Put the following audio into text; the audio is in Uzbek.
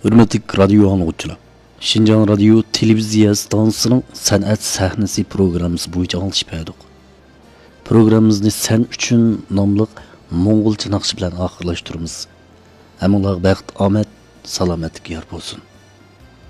Hürmetli radyo anlıqçılar. Şinjan Radyo Televiziya stansiyasının San'at Sahnesi programımız boyunca alışıp eddik. Programımızı Sen üçün namlıq Moğolca naqşı bilan oxirlashtiramiz. Hammalarga baxt, omad, salomatlik yor bo'lsin.